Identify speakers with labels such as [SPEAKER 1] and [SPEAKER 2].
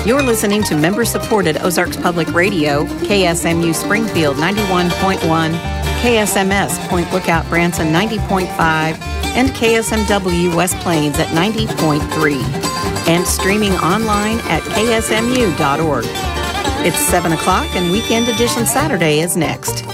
[SPEAKER 1] You're listening to member-supported Ozarks Public Radio, KSMU Springfield 91.1, KSMS Point Lookout Branson 90.5, and KSMW West Plains at 90.3, and streaming online at ksmu.org. It's 7 o'clock and Weekend Edition Saturday is next.